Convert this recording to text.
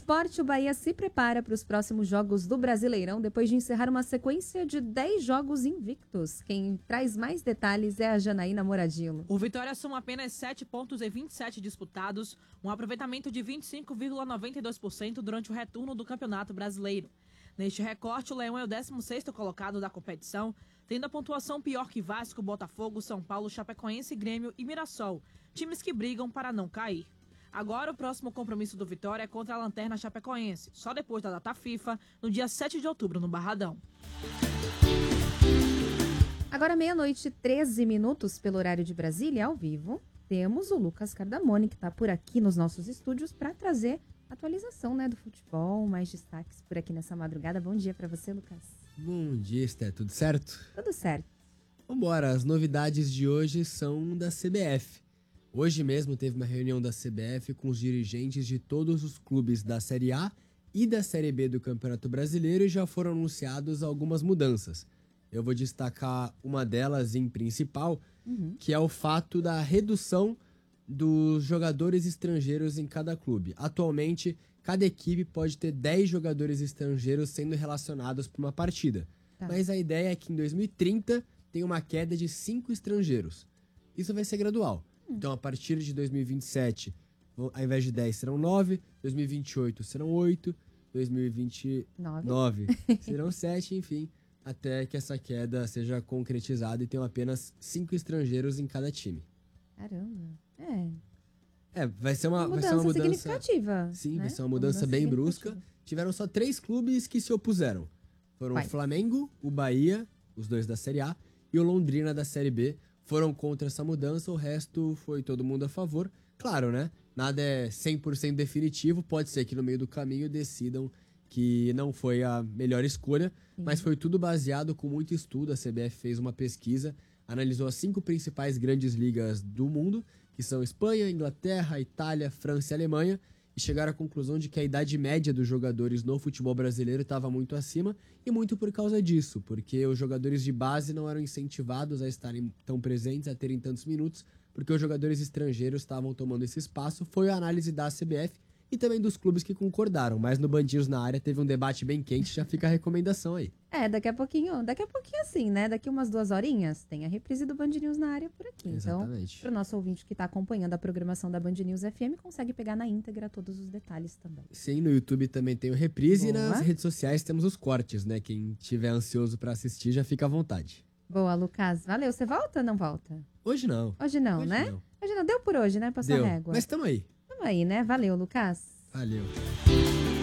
esporte, o Bahia se prepara para os próximos jogos do Brasileirão, depois de encerrar uma sequência de 10 jogos invictos. Quem traz mais detalhes é a Janaína Moradillo. O Vitória soma apenas 7 pontos em 27 disputados, um aproveitamento de 25,92% durante o retorno do Campeonato Brasileiro. Neste recorte, o Leão é o 16º colocado da competição, tendo a pontuação pior que Vasco, Botafogo, São Paulo, Chapecoense, Grêmio e Mirassol, times que brigam para não cair. Agora, o próximo compromisso do Vitória é contra a Lanterna Chapecoense, só depois da data FIFA, no dia 7 de outubro, no Barradão. Agora, 00:13, pelo horário de Brasília, ao vivo, temos o Lucas Cardamone, que está por aqui nos nossos estúdios para trazer atualização, do futebol, mais destaques por aqui nessa madrugada. Bom dia para você, Lucas. Bom dia, Esté. Tudo certo? Tudo certo. Vambora, as novidades de hoje são da CBF. Hoje mesmo teve uma reunião da CBF com os dirigentes de todos os clubes da Série A e da Série B do Campeonato Brasileiro e já foram anunciadas algumas mudanças. Eu vou destacar uma delas em principal, que é o fato da redução dos jogadores estrangeiros em cada clube. Atualmente, cada equipe pode ter 10 jogadores estrangeiros sendo relacionados para uma partida. Tá. Mas a ideia é que em 2030 tem uma queda de 5 estrangeiros. Isso vai ser gradual. Então, a partir de 2027, ao invés de 10, serão 9. 2028 serão 8. 2029 serão 7, enfim. Até que essa queda seja concretizada e tenham apenas 5 estrangeiros em cada time. Caramba. Vai ser uma mudança significativa. Sim, né? vai ser uma mudança bem brusca. Tiveram só 3 clubes que se opuseram. Foram o Flamengo, o Bahia, os 2 da Série A, e o Londrina da Série B. Foram contra essa mudança, o resto foi todo mundo a favor. Claro, nada é 100% definitivo, pode ser que no meio do caminho decidam que não foi a melhor escolha, mas foi tudo baseado com muito estudo. A CBF fez uma pesquisa, analisou as 5 principais grandes ligas do mundo, que são Espanha, Inglaterra, Itália, França e Alemanha, e chegaram à conclusão de que a idade média dos jogadores no futebol brasileiro estava muito acima, e muito por causa disso, porque os jogadores de base não eram incentivados a estarem tão presentes, a terem tantos minutos, porque os jogadores estrangeiros estavam tomando esse espaço. Foi a análise da CBF e também dos clubes que concordaram, mas no Band News na área teve um debate bem quente, já fica a recomendação aí. Daqui a pouquinho assim, daqui umas 2 horinhas tem a reprise do Band News na área por aqui. Exatamente. Então, para o nosso ouvinte que está acompanhando a programação da Band News FM, consegue pegar na íntegra todos os detalhes também. Sim, no YouTube também tem o reprise. Boa. E nas redes sociais temos os cortes, Quem tiver ansioso para assistir já fica à vontade. Boa, Lucas. Valeu. Você volta ou não volta? Hoje não. Hoje não. Hoje não. Deu por hoje, passar Deu. régua. Mas tamo aí. Tamo aí, Valeu, Lucas. Valeu.